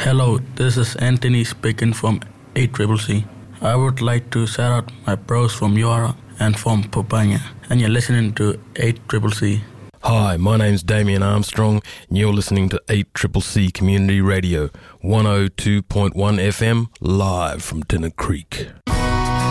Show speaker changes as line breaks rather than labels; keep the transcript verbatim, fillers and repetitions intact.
Hello, this is Anthony speaking from eight C C C. I would like to shout out my bros from Yara and from Popanya, and you're listening to eight C C C.
Hi, my name's Damien Armstrong, and you're listening to eight C C C Community Radio, one oh two point one F M, live from Dinner Creek.